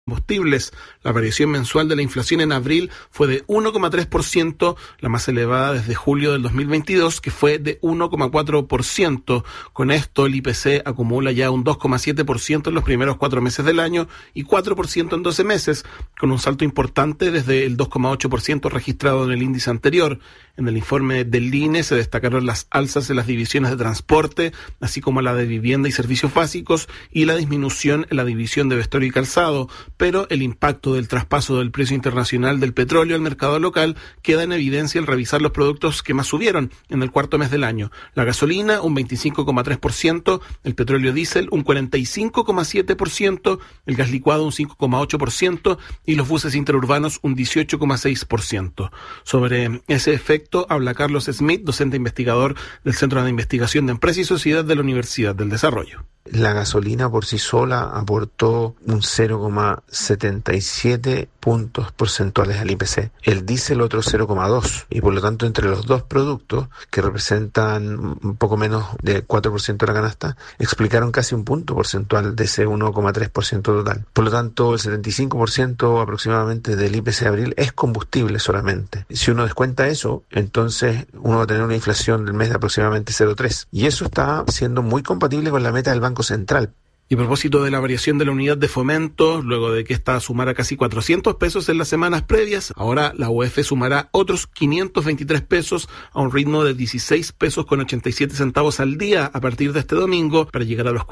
combustibles. La variación mensual de la inflación en abril fue de 1,3%, la más elevada desde julio del 2022, que fue de 1,4%. Con esto, el IPC acumula ya un 2,7% en los primeros 4 meses del año y 4% en 12 meses, con un salto importante desde el 2,8% registrado en el índice anterior. En el informe del INE se destacaron las alzas en las divisiones de transporte, así como la de vivienda y servicios básicos, y la disminución en la división de vestuario y calzado, pero el impacto del traspaso del precio internacional del petróleo al mercado local queda en evidencia al revisar los productos que más subieron en el cuarto mes del año. La gasolina, un 25,3%, el petróleo diésel, un 45,7%, el gas licuado, un 5,8%, y los buses interurbanos, un 18,6%. Sobre ese efecto habla Carlos Smith, docente investigador del Centro de Investigación de Empresa y Sociedad de la Universidad del Desarrollo. La gasolina por sí sola aportó un 0,77 puntos porcentuales al IPC. El diésel otro 0,2. Y por lo tanto, entre los dos productos, que representan un poco menos de 4% de la canasta, explicaron casi un punto porcentual de ese 1,3% total. Por lo tanto, el 75% aproximadamente del IPC de abril es combustible solamente. Si uno descuenta eso, entonces uno va a tener una inflación del mes de aproximadamente 0,3. Y eso está siendo muy compatible con la meta del Banco Central. Y a propósito de la variación de la unidad de fomento, luego de que esta sumara casi 400 pesos en las semanas previas, ahora la UEF sumará otros 523 pesos a un ritmo de 16 pesos con 87 centavos al día a partir de este domingo, para llegar a los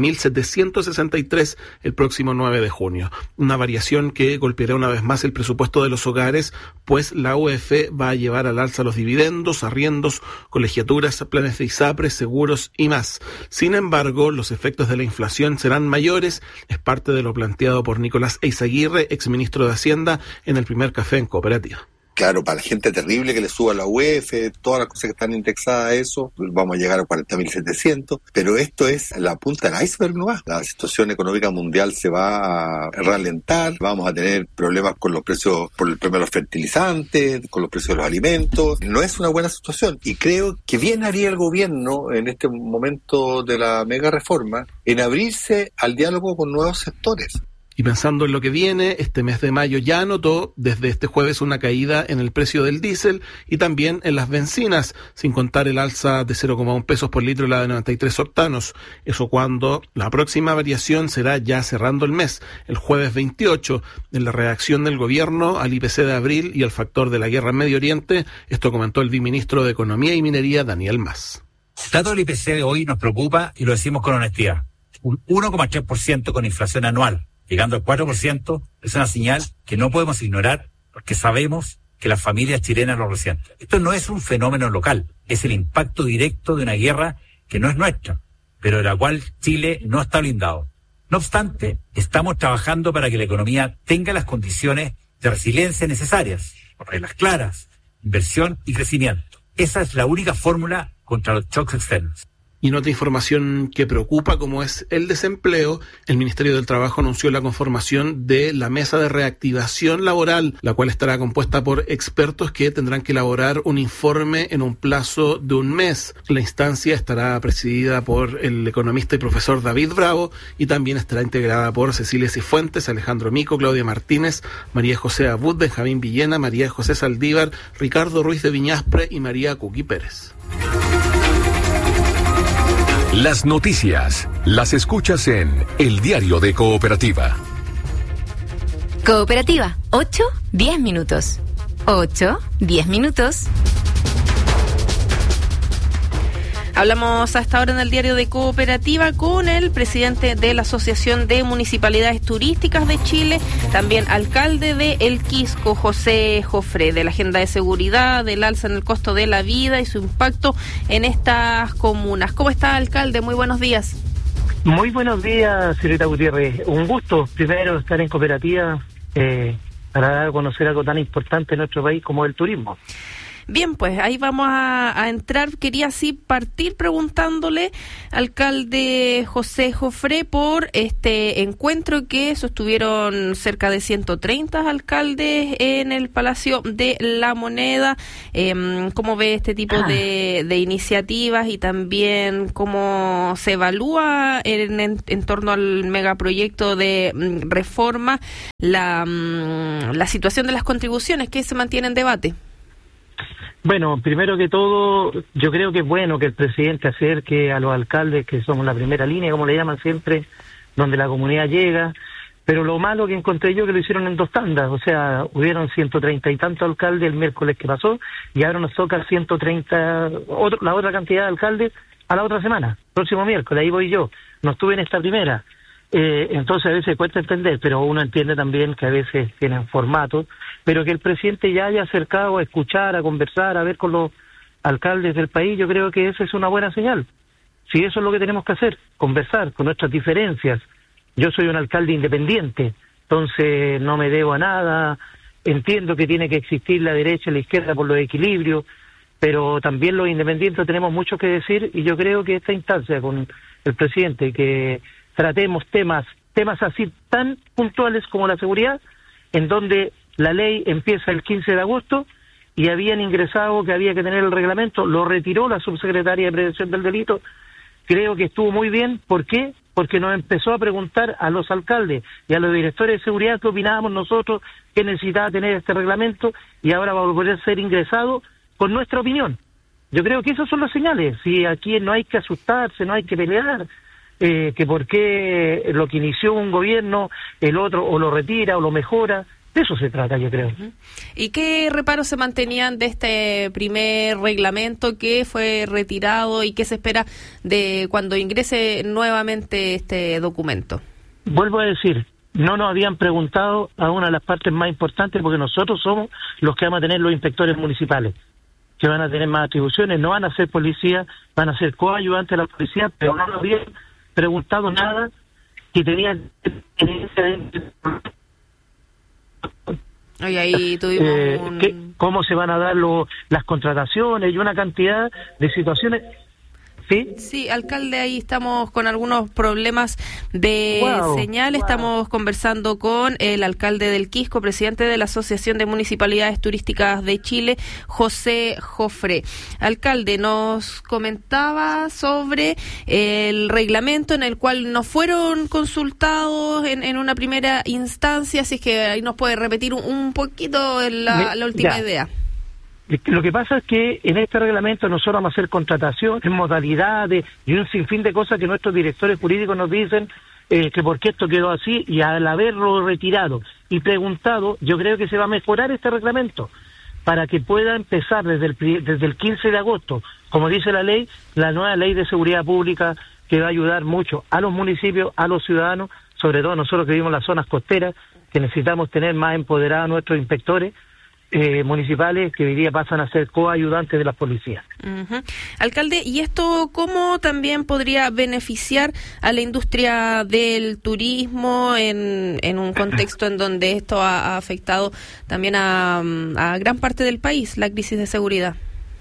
40.763 el próximo 9 de junio. Una variación que golpeará una vez más el presupuesto de los hogares, pues la UEF va a llevar al alza los dividendos, arriendos, colegiaturas, planes de ISAPRE, seguros y más. Sin embargo, los efectos de la inflación serán mayores, es parte de lo planteado por Nicolás Eizaguirre, exministro de Hacienda, en el primer café en Cooperativa. Claro, para la gente terrible que le suba la UEF, todas las cosas que están indexadas a eso, vamos a llegar a 40.700, pero esto es la punta del iceberg nomás. La situación económica mundial se va a ralentar, vamos a tener problemas con los precios, por el problema de los fertilizantes, con los precios de los alimentos. No es una buena situación y creo que bien haría el gobierno en este momento de la mega reforma en abrirse al diálogo con nuevos sectores. Y pensando en lo que viene, este mes de mayo ya anotó desde este jueves una caída en el precio del diésel y también en las bencinas, sin contar el alza de 0,1 pesos por litro la de 93 octanos. Eso cuando la próxima variación será ya cerrando el mes, el jueves 28, en la reacción del gobierno al IPC de abril y al factor de la guerra en Medio Oriente. Esto comentó el viceministro de Economía y Minería, Daniel Mas. El dato del IPC de hoy nos preocupa y lo decimos con honestidad. Un 1,3% con inflación anual, llegando al 4%, es una señal que no podemos ignorar porque sabemos que las familias chilenas lo resienten. Esto no es un fenómeno local, es el impacto directo de una guerra que no es nuestra, pero de la cual Chile no está blindado. No obstante, estamos trabajando para que la economía tenga las condiciones de resiliencia necesarias, con reglas claras, inversión y crecimiento. Esa es la única fórmula contra los shocks externos. Y en otra información que preocupa, como es el desempleo, el Ministerio del Trabajo anunció la conformación de la Mesa de Reactivación Laboral, la cual estará compuesta por expertos que tendrán que elaborar un informe en un plazo de un mes. La instancia estará presidida por el economista y profesor David Bravo y también estará integrada por Cecilia Cifuentes, Alejandro Mico, Claudia Martínez, María José Abud, Benjamín Villena, María José Saldívar, Ricardo Ruiz de Viñaspre y María Cuqui Pérez. Las noticias las escuchas en El Diario de Cooperativa. Cooperativa, 8-10 minutos. 8-10 minutos. Hablamos hasta ahora en el Diario de Cooperativa con el presidente de la Asociación de Municipalidades Turísticas de Chile, también alcalde de El Quisco, José Jofré, de la agenda de seguridad, del alza en el costo de la vida y su impacto en estas comunas. ¿Cómo está, alcalde? Muy buenos días. Muy buenos días, señorita Gutiérrez. Un gusto, primero, estar en Cooperativa para dar a conocer algo tan importante en nuestro país como el turismo. Bien, pues ahí vamos a entrar. Quería así partir preguntándole, alcalde José Jofré, por este encuentro que sostuvieron cerca de 130 alcaldes en el Palacio de la Moneda. ¿Cómo ve este tipo de iniciativas y también cómo se evalúa en torno al megaproyecto de reforma la situación de las contribuciones que se mantiene en debate? Bueno, primero que todo, yo creo que es bueno que el presidente acerque a los alcaldes, que somos la primera línea, como le llaman siempre, donde la comunidad llega, pero lo malo que encontré yo que lo hicieron en 2 tandas, o sea, hubieron 130 y tantos alcaldes el miércoles que pasó, y ahora nos toca 130, la otra cantidad de alcaldes a la otra semana, próximo miércoles, ahí voy yo, no estuve en esta primera. Entonces a veces cuesta entender, pero uno entiende también que a veces tienen formatos, pero que el presidente ya haya acercado a escuchar, a conversar, a ver con los alcaldes del país, yo creo que esa es una buena señal. Si eso es lo que tenemos que hacer, conversar con nuestras diferencias. Yo soy un alcalde independiente, entonces no me debo a nada, entiendo que tiene que existir la derecha y la izquierda por los equilibrios, pero también los independientes tenemos mucho que decir, y yo creo que esta instancia con el presidente, que tratemos temas así tan puntuales como la seguridad, en donde la ley empieza el 15 de agosto y habían ingresado que había que tener el reglamento, lo retiró la subsecretaria de Prevención del Delito. Creo que estuvo muy bien. ¿Por qué? Porque nos empezó a preguntar a los alcaldes y a los directores de seguridad qué opinábamos nosotros, qué necesitaba tener este reglamento, y ahora va a poder ser ingresado con nuestra opinión. Yo creo que esas son las señales. Si aquí no hay que asustarse, no hay que pelear, que por qué lo que inició un gobierno, el otro o lo retira o lo mejora. De eso se trata, yo creo. ¿Y qué reparos se mantenían de este primer reglamento que fue retirado y qué se espera de cuando ingrese nuevamente este documento? Vuelvo a decir, no nos habían preguntado a una de las partes más importantes, porque nosotros somos los que vamos a tener los inspectores municipales, que van a tener más atribuciones, no van a ser policías, van a ser coayudantes de la policía, pero no nos habían preguntado nada que tenían Hoy ahí tuvimos cómo se van a dar las contrataciones y una cantidad de situaciones. Sí, alcalde, ahí estamos con algunos problemas de señal. Estamos conversando con el alcalde del Quisco, presidente de la Asociación de Municipalidades Turísticas de Chile, José Jofré. Alcalde, nos comentaba sobre el reglamento en el cual no fueron consultados en una primera instancia, así es que ahí nos puede repetir un poquito la última idea. Lo que pasa es que en este reglamento nosotros vamos a hacer contrataciones, modalidades y un sinfín de cosas que nuestros directores jurídicos nos dicen que por qué esto quedó así, y al haberlo retirado y preguntado, yo creo que se va a mejorar este reglamento para que pueda empezar desde el 15 de agosto, como dice la ley, la nueva ley de seguridad pública, que va a ayudar mucho a los municipios, a los ciudadanos, sobre todo nosotros que vivimos en las zonas costeras, que necesitamos tener más empoderados a nuestros inspectores municipales, que hoy día pasan a ser coayudantes de las policías. Alcalde, ¿y esto cómo también podría beneficiar a la industria del turismo en un contexto en donde esto ha afectado también a gran parte del país, la crisis de seguridad?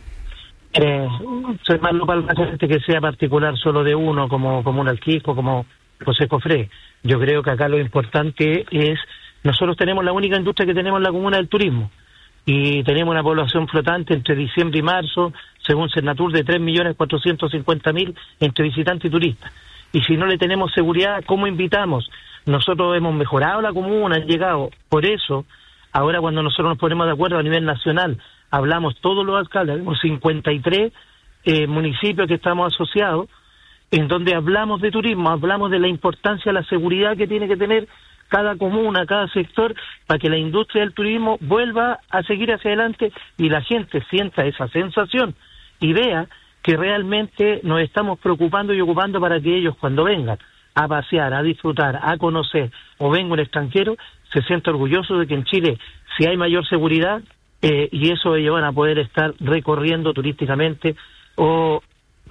Soy más local que sea particular solo de uno, como un Alquisco, como José Jofré. Yo creo que acá lo importante es, nosotros tenemos la única industria que tenemos en la comuna del turismo, y tenemos una población flotante entre diciembre y marzo, según Cernatur, de 3.450.000 entre visitantes y turistas. Y si no le tenemos seguridad, ¿cómo invitamos? Nosotros hemos mejorado la comuna, han llegado. Por eso, ahora cuando nosotros nos ponemos de acuerdo a nivel nacional, hablamos todos los alcaldes, tenemos 53 municipios que estamos asociados, en donde hablamos de turismo, hablamos de la importancia de la seguridad que tiene que tener cada comuna, cada sector, para que la industria del turismo vuelva a seguir hacia adelante y la gente sienta esa sensación y vea que realmente nos estamos preocupando y ocupando para que ellos, cuando vengan a pasear, a disfrutar, a conocer, o venga un extranjero, se sienta orgulloso de que en Chile, si hay mayor seguridad, y eso ellos van a poder estar recorriendo turísticamente o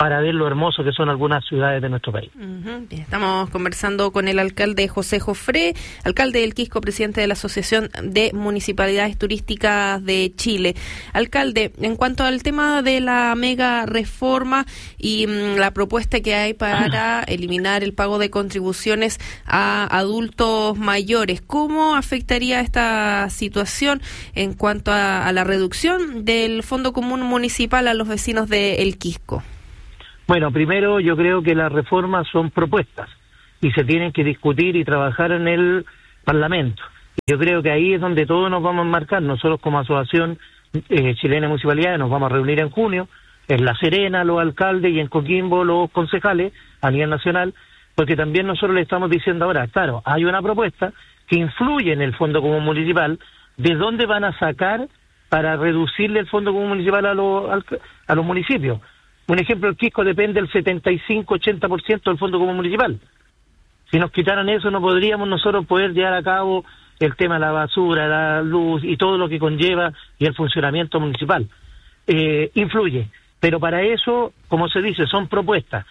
para ver lo hermoso que son algunas ciudades de nuestro país. Bien, estamos conversando con el alcalde José Jofré, alcalde del Quisco, presidente de la Asociación de Municipalidades Turísticas de Chile. Alcalde, en cuanto al tema de la mega reforma y la propuesta que hay para eliminar el pago de contribuciones a adultos mayores, ¿cómo afectaría esta situación en cuanto a la reducción del Fondo Común Municipal a los vecinos de El Quisco? Bueno, primero yo creo que las reformas son propuestas y se tienen que discutir y trabajar en el Parlamento. Yo creo que ahí es donde todos nos vamos a enmarcar. Nosotros como Asociación Chilena de Municipalidades nos vamos a reunir en junio, en La Serena los alcaldes y en Coquimbo los concejales a nivel nacional, porque también nosotros le estamos diciendo ahora, claro, hay una propuesta que influye en el Fondo Común Municipal, ¿de dónde van a sacar para reducirle el Fondo Común Municipal a los municipios? Un ejemplo, el Quisco depende del 75-80% del Fondo Común Municipal. Si nos quitaran eso, no podríamos nosotros poder llevar a cabo el tema de la basura, la luz y todo lo que conlleva y el funcionamiento municipal. Influye, pero para eso, como se dice, son propuestas.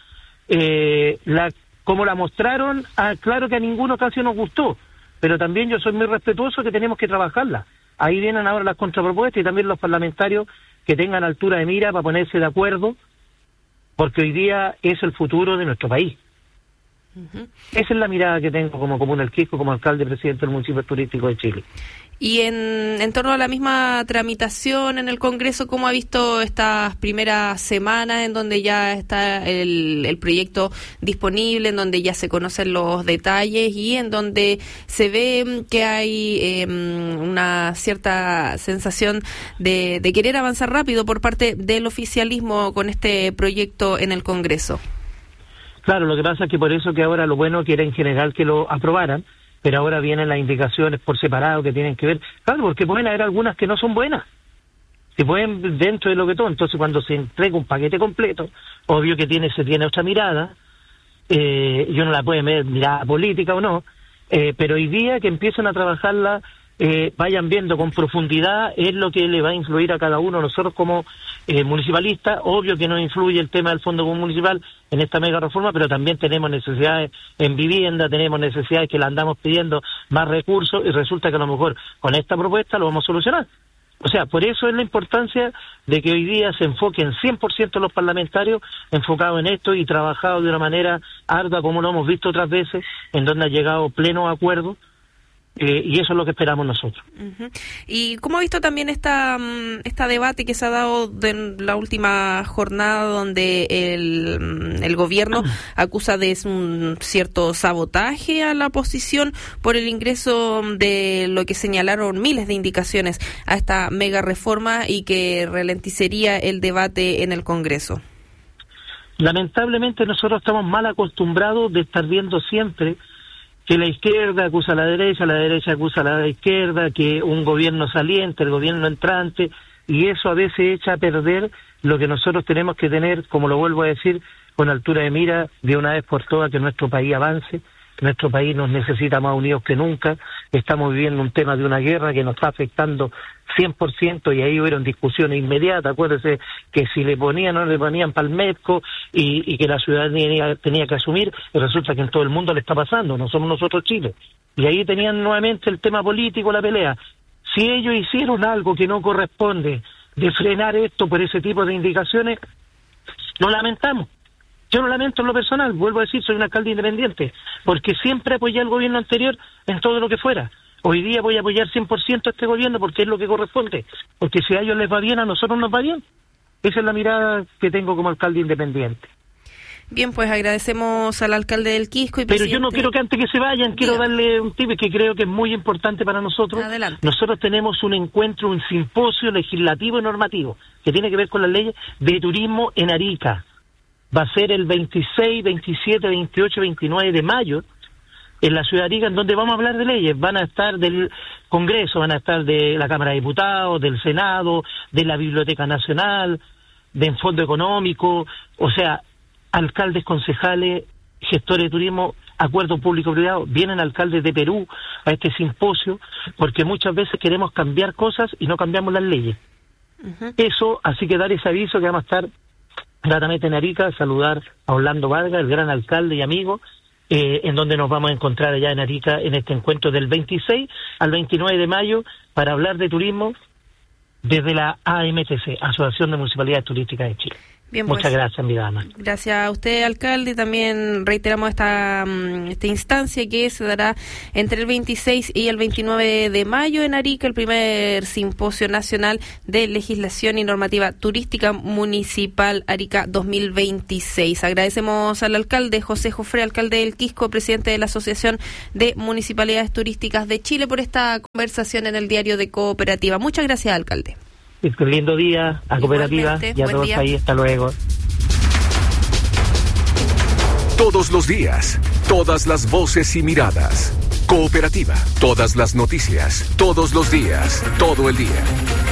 Como la mostraron, claro que a ninguno casi nos gustó, pero también yo soy muy respetuoso que tenemos que trabajarla. Ahí vienen ahora las contrapropuestas y también los parlamentarios que tengan altura de mira para ponerse de acuerdo, porque hoy día es el futuro de nuestro país. Esa es la mirada que tengo como Comuna del Quisco, como alcalde y presidente del municipio turístico de Chile. Y en torno a la misma tramitación en el Congreso, ¿cómo ha visto estas primeras semanas en donde ya está el proyecto disponible, en donde ya se conocen los detalles y en donde se ve que hay una cierta sensación de querer avanzar rápido por parte del oficialismo con este proyecto en el Congreso? Claro, lo que pasa es que por eso que ahora lo bueno que era en general que lo aprobaran, pero ahora vienen las indicaciones por separado que tienen que ver, claro, porque pueden haber algunas que no son buenas, se pueden dentro de lo que todo, entonces cuando se entrega un paquete completo, obvio que se tiene otra mirada, y uno la puede ver mirada política o no, pero hoy día que empiezan a trabajarla, vayan viendo con profundidad, es lo que le va a influir a cada uno. Nosotros como municipalistas, obvio que nos influye el tema del Fondo Común Municipal en esta mega reforma, pero también tenemos necesidades en vivienda, tenemos necesidades que le andamos pidiendo más recursos y resulta que a lo mejor con esta propuesta lo vamos a solucionar. O sea, por eso es la importancia de que hoy día se enfoquen 100% los parlamentarios enfocados en esto y trabajados de una manera ardua como lo hemos visto otras veces, en donde ha llegado pleno acuerdo. Y eso es lo que esperamos nosotros. ¿Y cómo ha visto también esta debate que se ha dado en la última jornada donde el gobierno acusa de un cierto sabotaje a la oposición por el ingreso de lo que señalaron miles de indicaciones a esta mega reforma y que ralentizaría el debate en el Congreso? Lamentablemente nosotros estamos mal acostumbrados de estar viendo siempre que la izquierda acusa a la derecha acusa a la izquierda, que un gobierno saliente, el gobierno entrante, y eso a veces echa a perder lo que nosotros tenemos que tener, como lo vuelvo a decir, con altura de mira, de una vez por todas, que nuestro país avance. Nuestro país nos necesita más unidos que nunca, estamos viviendo un tema de una guerra que nos está afectando 100% y ahí hubieron discusiones inmediatas, acuérdense que si le ponían o no le ponían palmetco y que la ciudadanía tenía que asumir, y resulta que en todo el mundo le está pasando, no somos nosotros Chile. Y ahí tenían nuevamente el tema político, la pelea. Si ellos hicieron algo que no corresponde de frenar esto por ese tipo de indicaciones, lo lamentamos. Yo lo lamento en lo personal, vuelvo a decir, soy un alcalde independiente, porque siempre apoyé al gobierno anterior en todo lo que fuera. Hoy día voy a apoyar 100% a este gobierno porque es lo que corresponde, porque si a ellos les va bien, a nosotros nos va bien. Esa es la mirada que tengo como alcalde independiente. Bien, pues agradecemos al alcalde del Quisco y Pero yo no quiero que antes que se vayan, quiero darle un tip que creo que es muy importante para nosotros. Adelante. Nosotros tenemos un encuentro, un simposio legislativo y normativo que tiene que ver con las leyes de turismo en Arica. Va a ser el 26, 27, 28, 29 de mayo en la ciudad de Arica, en donde vamos a hablar de leyes. Van a estar del Congreso, van a estar de la Cámara de Diputados, del Senado, de la Biblioteca Nacional, del Fondo Económico, o sea, alcaldes, concejales, gestores de turismo, acuerdo público-privado, vienen alcaldes de Perú a este simposio, porque muchas veces queremos cambiar cosas y no cambiamos las leyes. Eso, así que dar ese aviso que vamos a estar gratamente en Arica, saludar a Orlando Vargas, el gran alcalde y amigo, en donde nos vamos a encontrar allá en Arica en este encuentro del 26 al 29 de mayo para hablar de turismo desde la AMTC, Asociación de Municipalidades Turísticas de Chile. Bien, muchas gracias, mi dama. Gracias a usted, alcalde. También reiteramos esta instancia que se dará entre el 26 y el 29 de mayo en Arica, el primer simposio nacional de legislación y normativa turística municipal Arica 2026. Agradecemos al alcalde José Jofré, alcalde del Quisco, presidente de la Asociación de Municipalidades Turísticas de Chile, por esta conversación en el Diario de Cooperativa. Muchas gracias, alcalde. Un lindo día a Cooperativa y a todos día. Ahí, hasta luego. Todos los días, todas las voces y miradas. Cooperativa, todas las noticias, todos los días, todo el día.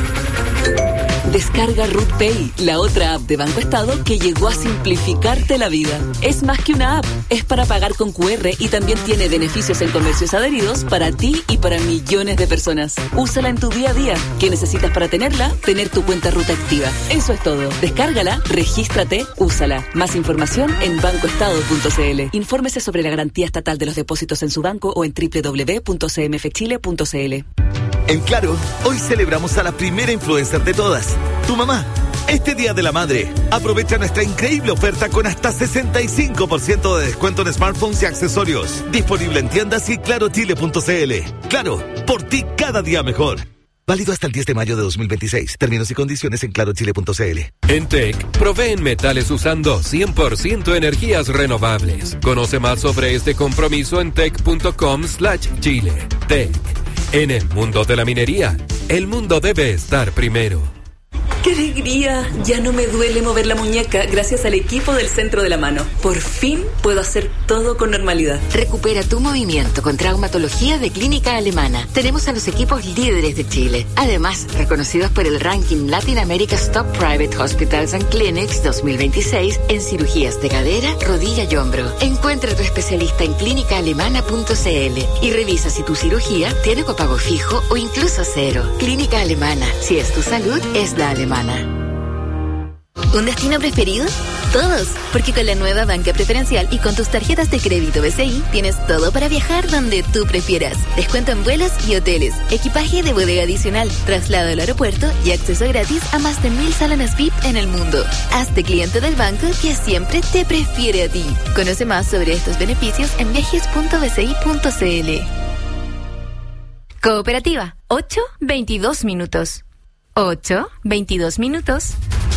Descarga RootPay, la otra app de Banco Estado que llegó a simplificarte la vida. Es más que una app, es para pagar con QR y también tiene beneficios en comercios adheridos para ti y para millones de personas. Úsala en tu día a día. ¿Qué necesitas para tenerla? Tener tu cuenta Ruta activa. Eso es todo. Descárgala, regístrate, úsala. Más información en bancoestado.cl. Infórmese sobre la garantía estatal de los depósitos en su banco o en www.cmfchile.cl. En Claro, hoy celebramos a la primera influencer de todas, tu mamá. Este Día de la Madre, aprovecha nuestra increíble oferta con hasta 65% de descuento en smartphones y accesorios. Disponible en tiendas y clarochile.cl. Claro, por ti cada día mejor. Válido hasta el 10 de mayo de 2026. Términos y condiciones en clarochile.cl. En TEC, proveen metales usando 100% energías renovables. Conoce más sobre este compromiso en tec.com/Chile. TEC. En el mundo de la minería, el mundo debe estar primero. ¡Qué alegría! Ya no me duele mover la muñeca gracias al equipo del Centro de la Mano. Por fin puedo hacer todo con normalidad. Recupera tu movimiento con traumatología de Clínica Alemana. Tenemos a los equipos líderes de Chile. Además, reconocidos por el ranking Latin America's Top Private Hospitals and Clinics 2026 en cirugías de cadera, rodilla y hombro. Encuentra a tu especialista en clínicaalemana.cl y revisa si tu cirugía tiene copago fijo o incluso cero. Clínica Alemana. Si es tu salud, es la alemana. ¿Un destino preferido? Todos, porque con la nueva banca preferencial y con tus tarjetas de crédito BCI tienes todo para viajar donde tú prefieras. Descuento en vuelos y hoteles, equipaje de bodega adicional, traslado al aeropuerto y acceso gratis a más de 1000 salones VIP en el mundo. Hazte cliente del banco que siempre te prefiere a ti. Conoce más sobre estos beneficios en viajes.bci.cl. Cooperativa, 8:22 minutos. 8:22 minutos.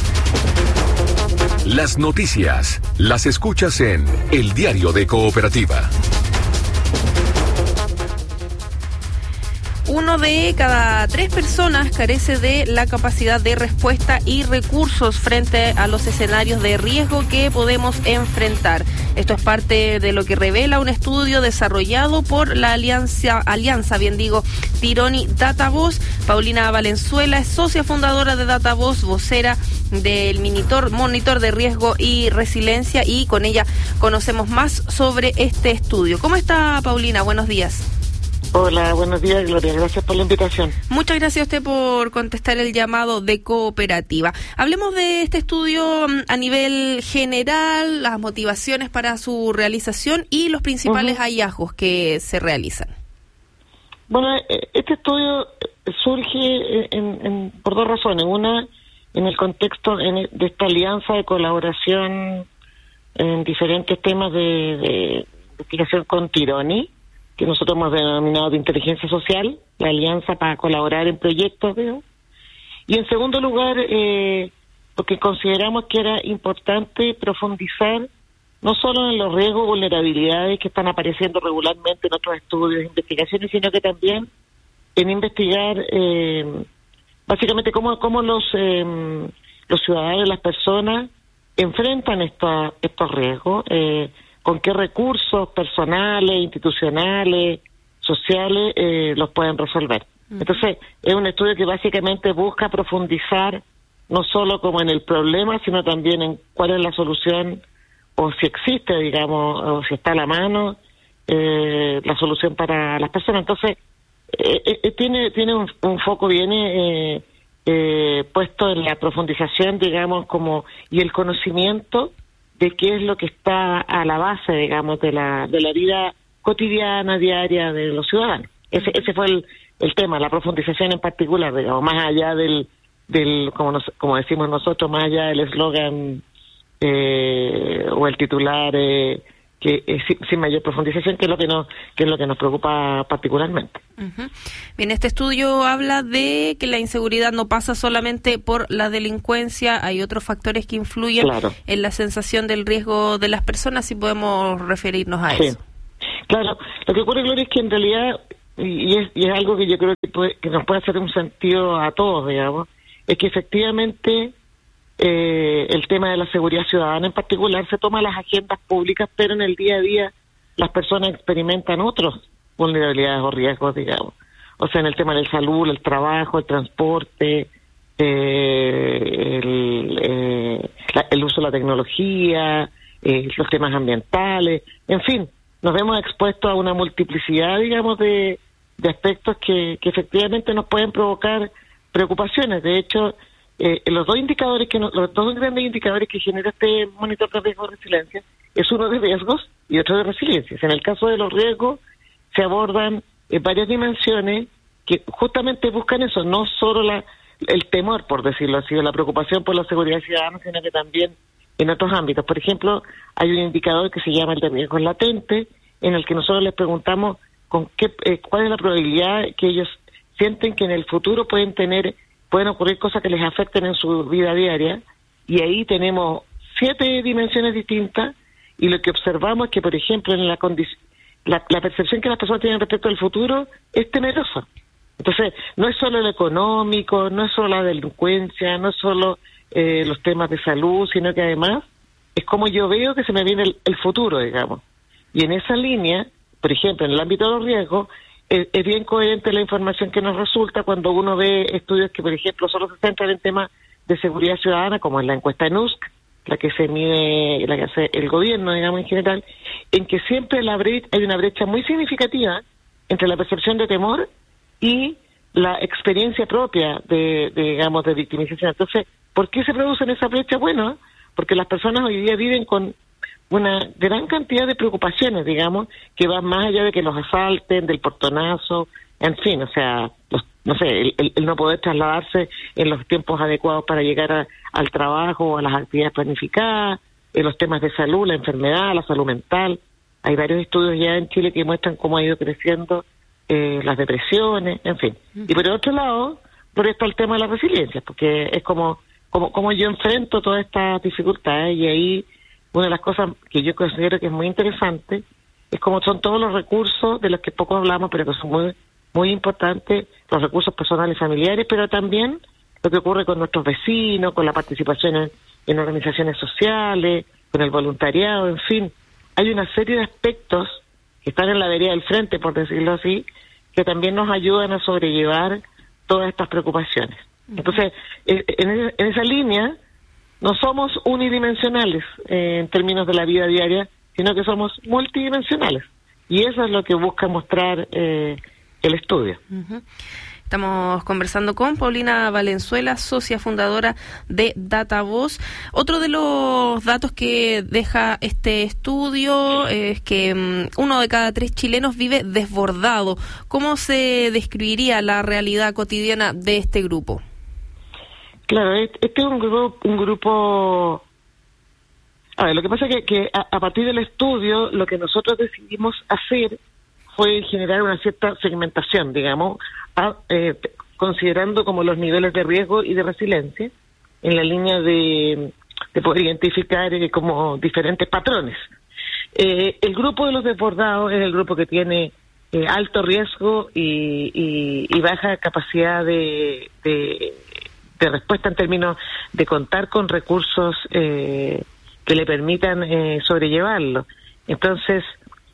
Las noticias las escuchas en El Diario de Cooperativa. 1 de cada 3 personas carece de la capacidad de respuesta y recursos frente a los escenarios de riesgo que podemos enfrentar. Esto es parte de lo que revela un estudio desarrollado por la alianza Tironi DataVoz. Paulina Valenzuela es socia fundadora de DataVoz, vocera del monitor de riesgo y resiliencia, y con ella conocemos más sobre este estudio. ¿Cómo está, Paulina? Buenos días. Hola, buenos días, Gloria. Gracias por la invitación. Muchas gracias a usted por contestar el llamado de Cooperativa. Hablemos de este estudio a nivel general, las motivaciones para su realización y los principales hallazgos que se realizan. Bueno, este estudio surge por dos razones. Una, en el contexto de esta alianza de colaboración en diferentes temas de investigación con Tironi, que nosotros hemos denominado de inteligencia social, la alianza para colaborar en proyectos, ¿veo? Y en segundo lugar, porque consideramos que era importante profundizar no solo en los riesgos y vulnerabilidades que están apareciendo regularmente en otros estudios e investigaciones, sino que también en investigar básicamente cómo los ciudadanos, las personas, enfrentan estos riesgos, con qué recursos personales, institucionales, sociales los pueden resolver. Entonces, es un estudio que básicamente busca profundizar no solo como en el problema, sino también en cuál es la solución, o si existe, digamos, o si está a la mano la solución para las personas. Entonces, tiene un foco bien puesto en la profundización, digamos, y el conocimiento de qué es lo que está a la base, digamos, de la vida cotidiana, diaria de los ciudadanos. Ese fue el tema, la profundización en particular, digamos, más allá del como decimos nosotros, más allá del eslogan o el titular que sin mayor profundización, que es lo que nos preocupa particularmente. Uh-huh. Bien, este estudio habla de que la inseguridad no pasa solamente por la delincuencia, hay otros factores que influyen en la sensación del riesgo de las personas, si podemos referirnos a eso. Claro, lo que ocurre, Gloria, es que en realidad, y es algo que yo creo que nos puede hacer un sentido a todos, digamos, es que efectivamente el tema de la seguridad ciudadana en particular se toma en las agendas públicas, pero en el día a día las personas experimentan otras vulnerabilidades o riesgos, digamos. O sea, en el tema de la salud, el trabajo, el transporte, el uso de la tecnología, los temas ambientales, en fin, nos vemos expuestos a una multiplicidad, digamos, de aspectos que efectivamente nos pueden provocar preocupaciones. De hecho, los dos grandes indicadores que genera este monitor de riesgo de resiliencia es uno de riesgos y otro de resiliencia. En el caso de los riesgos se abordan varias dimensiones que justamente buscan eso, no solo el temor, por decirlo así, o la preocupación por la seguridad ciudadana, sino que también en otros ámbitos. Por ejemplo, hay un indicador que se llama el de riesgos latentes, en el que nosotros les preguntamos cuál es la probabilidad que ellos sienten que en el futuro pueden ocurrir cosas que les afecten en su vida diaria, y ahí tenemos 7 dimensiones distintas, y lo que observamos es que, por ejemplo, en la percepción que las personas tienen respecto al futuro es temerosa. Entonces, no es solo lo económico, no es solo la delincuencia, no es solo los temas de salud, sino que además es como yo veo que se me viene el futuro, digamos. Y en esa línea, por ejemplo, en el ámbito de los riesgos, es bien coherente la información que nos resulta cuando uno ve estudios que, por ejemplo, solo se centran en temas de seguridad ciudadana, como en la encuesta NUSC, la que se mide, la que hace el gobierno, digamos, en general, en que siempre hay una brecha muy significativa entre la percepción de temor y la experiencia propia digamos, de victimización. Entonces, ¿por qué se producen esa brecha? Bueno, porque las personas hoy día viven con una gran cantidad de preocupaciones, digamos, que van más allá de que los asalten, del portonazo, en fin, o sea, el no poder trasladarse en los tiempos adecuados para llegar al trabajo o a las actividades planificadas, los temas de salud, la enfermedad, la salud mental. Hay varios estudios ya en Chile que muestran cómo ha ido creciendo las depresiones, en fin. Y por el otro lado, por esto el tema de la resiliencia, porque es como yo enfrento todas estas dificultades, y ahí una de las cosas que yo considero que es muy interesante es como son todos los recursos de los que poco hablamos, pero que son muy, muy importantes, los recursos personales y familiares, pero también lo que ocurre con nuestros vecinos, con la participación en organizaciones sociales, con el voluntariado, en fin. Hay una serie de aspectos que están en la vereda del frente, por decirlo así, que también nos ayudan a sobrellevar todas estas preocupaciones. Entonces, en esa línea, no somos unidimensionales en términos de la vida diaria, sino que somos multidimensionales. Y eso es lo que busca mostrar el estudio. Uh-huh. Estamos conversando con Paulina Valenzuela, socia fundadora de DataVoz. Otro de los datos que deja este estudio es que 1 de cada 3 chilenos vive desbordado. ¿Cómo se describiría la realidad cotidiana de este grupo? Claro, este es un grupo... A ver, lo que pasa es que a partir del estudio, lo que nosotros decidimos hacer fue generar una cierta segmentación, digamos, considerando como los niveles de riesgo y de resiliencia, en la línea de poder identificar como diferentes patrones. El grupo de los desbordados es el grupo que tiene alto riesgo y baja capacidad de respuesta en términos de contar con recursos que le permitan sobrellevarlo. Entonces,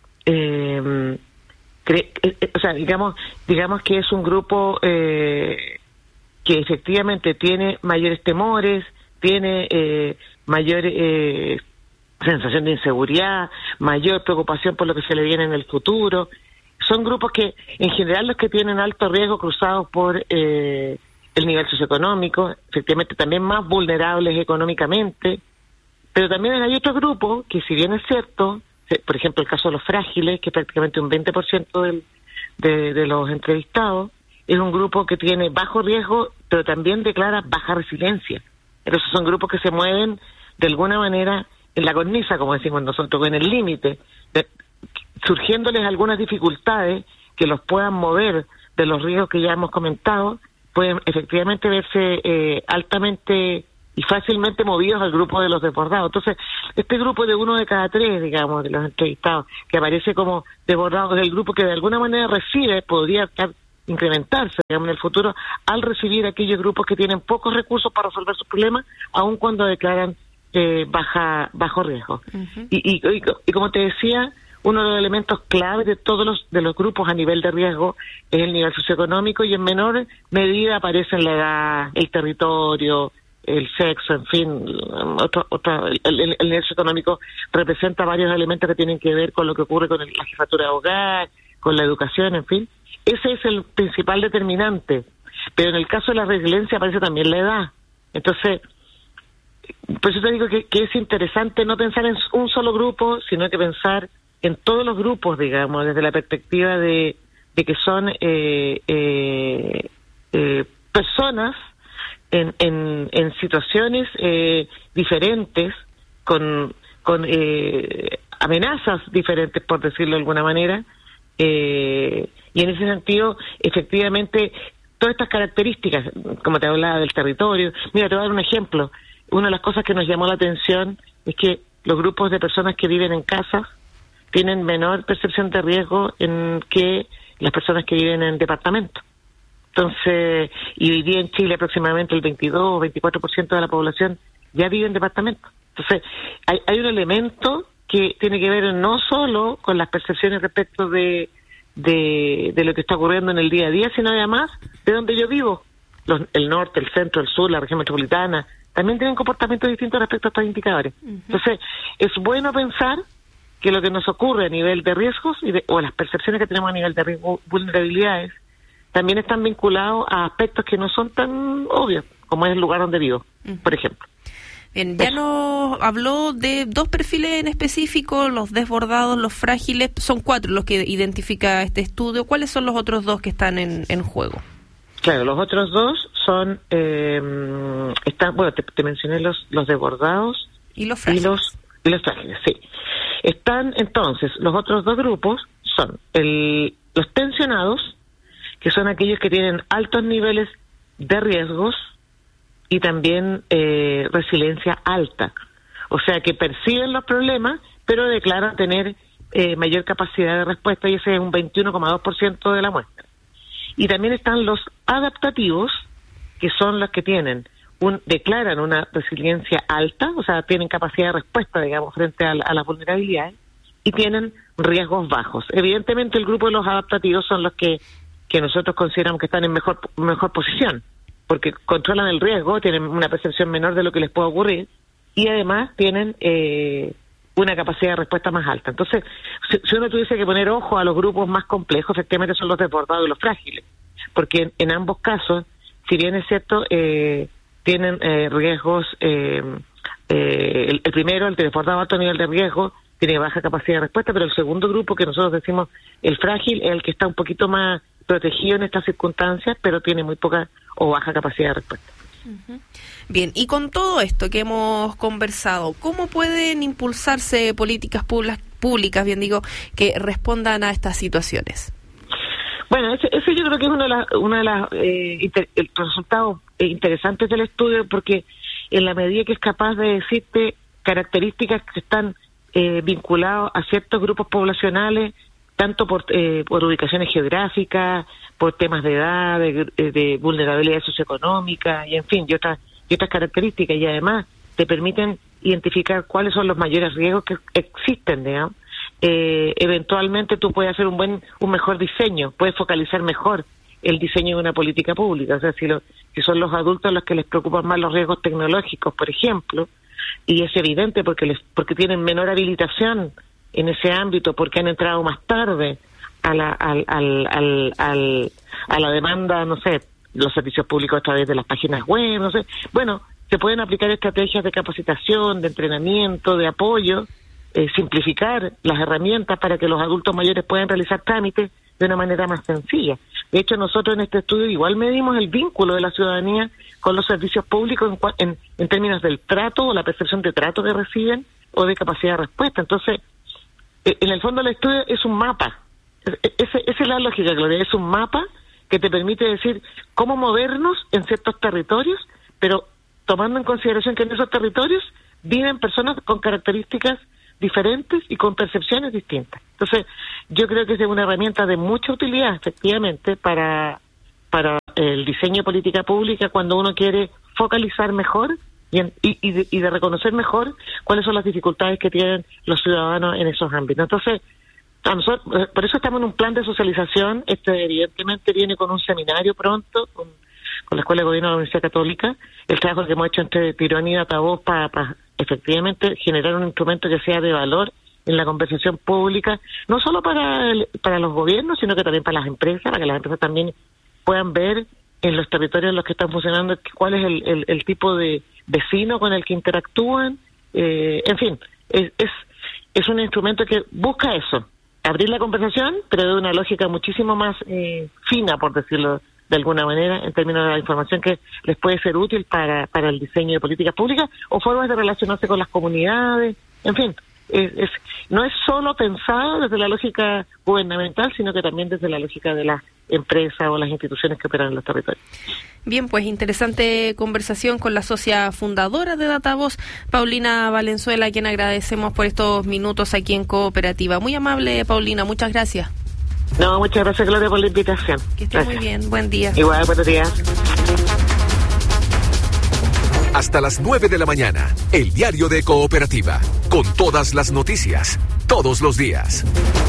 digamos que es un grupo que efectivamente tiene mayores temores, tiene mayor sensación de inseguridad, mayor preocupación por lo que se le viene en el futuro. Son grupos que, en general, los que tienen alto riesgo cruzados por el el nivel socioeconómico, efectivamente también más vulnerables económicamente, pero también hay otros grupos que, si bien es cierto, por ejemplo el caso de los frágiles, que es prácticamente un 20% de los entrevistados, es un grupo que tiene bajo riesgo, pero también declara baja resiliencia. Entonces son grupos que se mueven de alguna manera en la cornisa, como decimos nosotros, en el límite, surgiéndoles algunas dificultades que los puedan mover de los riesgos que ya hemos comentado, pueden efectivamente verse altamente y fácilmente movidos al grupo de los desbordados. Entonces, este grupo de 1 de cada 3, digamos, de los entrevistados, que aparece como desbordados, es el grupo que de alguna manera recibe, podría incrementarse, digamos, en el futuro, al recibir aquellos grupos que tienen pocos recursos para resolver sus problemas, aun cuando declaran bajo riesgo. Uh-huh. Y como te decía, uno de los elementos clave de todos los grupos a nivel de riesgo es el nivel socioeconómico, y en menor medida aparecen la edad, el territorio, el sexo, en fin, el nivel socioeconómico representa varios elementos que tienen que ver con lo que ocurre con la jefatura de hogar, con la educación, en fin. Ese es el principal determinante, pero en el caso de la resiliencia aparece también la edad. Entonces, por eso te digo que es interesante no pensar en un solo grupo, sino que pensar en todos los grupos, digamos, desde la perspectiva de que son personas en situaciones diferentes, con amenazas diferentes, por decirlo de alguna manera, y en ese sentido, efectivamente, todas estas características, como te hablaba del territorio. Mira, te voy a dar un ejemplo. Una de las cosas que nos llamó la atención es que los grupos de personas que viven en casas tienen menor percepción de riesgo que las personas que viven en departamentos. Entonces, y hoy día en Chile aproximadamente el 22 o 24% de la población ya vive en departamentos. Entonces, hay un elemento que tiene que ver no solo con las percepciones respecto de lo que está ocurriendo en el día a día, sino además de donde yo vivo. El norte, el centro, el sur, la región metropolitana, también tienen comportamientos distintos respecto a estos indicadores. Uh-huh. Entonces, es bueno pensar que lo que nos ocurre a nivel de riesgos o las percepciones que tenemos a nivel de riesgo, vulnerabilidades, también están vinculados a aspectos que no son tan obvios, como es el lugar donde vivo, por ejemplo. Bien, ya nos habló de 2 perfiles en específico, los desbordados, los frágiles. Son 4 los que identifica este estudio. ¿Cuáles son los otros 2 que están en juego? Claro, los otros 2 son, te mencioné los desbordados y los frágiles. Y los frágiles, sí. Están entonces, los otros 2 grupos son los tensionados, que son aquellos que tienen altos niveles de riesgos y también resiliencia alta. O sea, que perciben los problemas, pero declaran tener mayor capacidad de respuesta, y ese es un 21,2% de la muestra. Y también están los adaptativos, que son los que declaran una resiliencia alta, o sea, tienen capacidad de respuesta, digamos, frente a las vulnerabilidades, y tienen riesgos bajos. Evidentemente, el grupo de los adaptativos son los que nosotros consideramos que están en mejor posición, porque controlan el riesgo, tienen una percepción menor de lo que les puede ocurrir, y además tienen una capacidad de respuesta más alta. Entonces, si uno tuviese que poner ojo a los grupos más complejos, efectivamente son los desbordados y los frágiles, porque en ambos casos, si bien es cierto, tienen riesgos, el primero, el desbordado a alto nivel de riesgo, tiene baja capacidad de respuesta, pero el segundo grupo, que nosotros decimos el frágil, es el que está un poquito más protegido en estas circunstancias, pero tiene muy poca o baja capacidad de respuesta. Uh-huh. Bien, y con todo esto que hemos conversado, ¿cómo pueden impulsarse políticas públicas, que respondan a estas situaciones? Bueno, ese yo creo que es uno de los resultados interesantes del estudio, porque en la medida que es capaz de decirte características que están vinculadas a ciertos grupos poblacionales, tanto por ubicaciones geográficas, por temas de edad, de vulnerabilidad socioeconómica, y en fin, y otras características, y además te permiten identificar cuáles son los mayores riesgos que existen, digamos. Eventualmente tú puedes hacer un mejor diseño, puedes focalizar mejor el diseño de una política pública. O sea, si son los adultos los que les preocupan más los riesgos tecnológicos, por ejemplo, y es evidente porque tienen menor habilitación en ese ámbito, porque han entrado más tarde a la demanda, no sé, los servicios públicos a través de las páginas web, no sé. Bueno, se pueden aplicar estrategias de capacitación, de entrenamiento, de apoyo, simplificar las herramientas para que los adultos mayores puedan realizar trámites de una manera más sencilla. De hecho, nosotros en este estudio igual medimos el vínculo de la ciudadanía con los servicios públicos en términos del trato o la percepción de trato que reciben o de capacidad de respuesta. Entonces, en el fondo el estudio es un mapa. Esa es la lógica, Gloria. Es un mapa que te permite decir cómo movernos en ciertos territorios, pero tomando en consideración que en esos territorios viven personas con características diferentes y con percepciones distintas. Entonces, yo creo que es una herramienta de mucha utilidad, efectivamente, para el diseño de política pública cuando uno quiere focalizar mejor y de reconocer mejor cuáles son las dificultades que tienen los ciudadanos en esos ámbitos. Entonces, a nosotros, por eso estamos en un plan de socialización. Evidentemente viene con un seminario pronto, con la Escuela de Gobierno de la Universidad Católica, el trabajo que hemos hecho entre Tirón y Datavoz para efectivamente generar un instrumento que sea de valor en la conversación pública, no solo para los gobiernos, sino que también para las empresas, para que las empresas también puedan ver en los territorios en los que están funcionando cuál es el tipo de vecino con el que interactúan. En fin, es un instrumento que busca eso, abrir la conversación, pero de una lógica muchísimo más fina, por decirlo de alguna manera, en términos de la información que les puede ser útil para el diseño de políticas públicas o formas de relacionarse con las comunidades. En fin, no es solo pensado desde la lógica gubernamental, sino que también desde la lógica de las empresas o las instituciones que operan en los territorios. Bien, pues interesante conversación con la socia fundadora de Datavoz, Paulina Valenzuela, a quien agradecemos por estos minutos aquí en Cooperativa. Muy amable, Paulina, muchas gracias. No, muchas gracias, Gloria, por la invitación. Que esté muy bien, buen día. Igual, buenos días. Hasta las 9 de la mañana, el diario de Cooperativa, con todas las noticias, todos los días.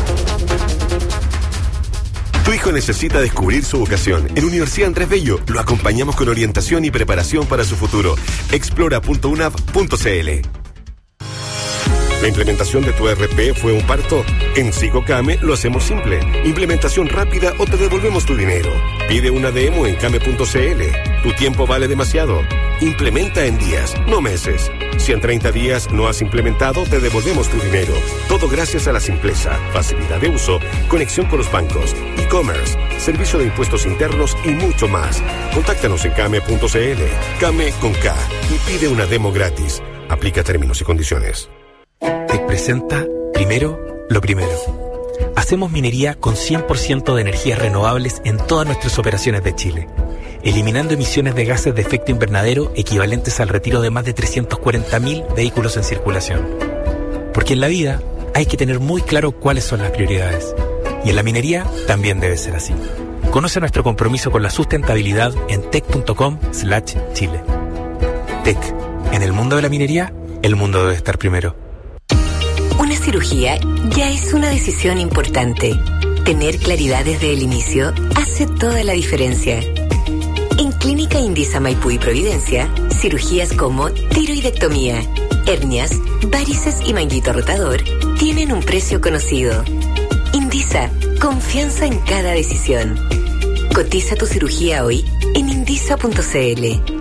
Tu hijo necesita descubrir su vocación. En Universidad Andrés Bello lo acompañamos con orientación y preparación para su futuro. Explora.unap.cl. ¿La implementación de tu ERP fue un parto? En SigoCame lo hacemos simple. Implementación rápida o te devolvemos tu dinero. Pide una demo en came.cl. Tu tiempo vale demasiado. Implementa en días, no meses. Si en 30 días no has implementado, te devolvemos tu dinero. Todo gracias a la simpleza, facilidad de uso, conexión con los bancos, e-commerce, servicio de impuestos internos y mucho más. Contáctanos en came.cl. Came con K y pide una demo gratis. Aplica términos y condiciones. Te presenta Primero lo Primero. Hacemos minería con 100% de energías renovables en todas nuestras operaciones de Chile, eliminando emisiones de gases de efecto invernadero equivalentes al retiro de más de 340.000 vehículos en circulación. Porque en la vida hay que tener muy claro cuáles son las prioridades. Y en la minería también debe ser así. Conoce nuestro compromiso con la sustentabilidad en tec.com/Chile. Tec. En el mundo de la minería, el mundo debe estar primero. Una cirugía ya es una decisión importante. Tener claridad desde el inicio hace toda la diferencia. En Clínica Indisa Maipú y Providencia, cirugías como tiroidectomía, hernias, varices y manguito rotador tienen un precio conocido. Indisa, confianza en cada decisión. Cotiza tu cirugía hoy en indisa.cl.